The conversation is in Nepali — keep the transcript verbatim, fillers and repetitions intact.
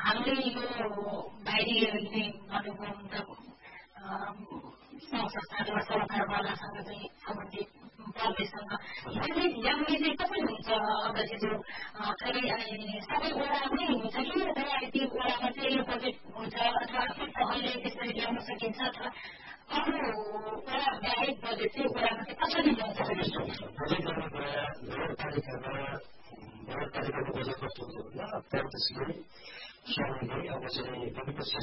हामीले यो बाहिरी हेर्ने भनेको संस्था अथवा सरकारवालासँग चाहिँ सम्बन्धित प्रदेशसँग हामीले ल्याउने चाहिँ कसरी हुन्छ अध्यक्षज्यू खालि सबै वडामै हुन्छ कि अथवा ती वडामा चाहिँ यो प्रोजेक्ट हुन्छ अथवा आफ्नो पहलले त्यसरी ल्याउन सकिन्छ अथवा अरू वडा बाहेक बजेट चाहिँ वडामा चाहिँ कसरी ल्याउँछ नगरपालिकामा नगरपालिकाको बजेट कस्तो हुन्छ भन्दा प्रदेशले स्वयंले अब चाहिँ विभिन्न